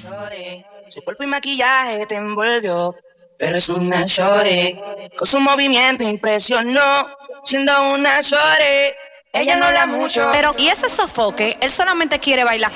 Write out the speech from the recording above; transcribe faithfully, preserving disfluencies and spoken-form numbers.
shorty. Su cuerpo y maquillaje te envolvió, pero es una shorty. Con su movimiento impresionó, siendo una shorty. Ella no la mucho. Pero, ¿y ese sofoque? Él solamente quiere bailar